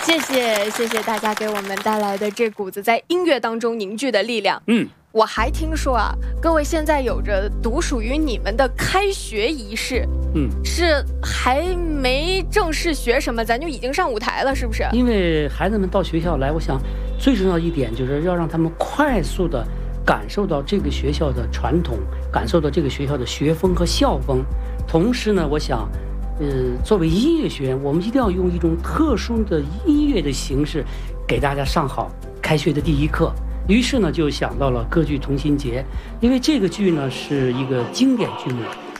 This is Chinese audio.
谢谢大家给我们带来的这股子在音乐当中凝聚的力量。我还听说啊，各位现在有着独属于你们的开学仪式。是还没正式学什么，咱就已经上舞台了，是不是？ 因为孩子们到学校来，我想最重要一点就是要让他们快速的感受到这个学校的传统，感受到这个学校的学风和校风。同时呢，我想作为音乐学院，我们一定要用一种特殊的音乐的形式给大家上好开学的第一课。于是呢，就想到了歌剧同心结，因为这个剧呢是一个经典剧目，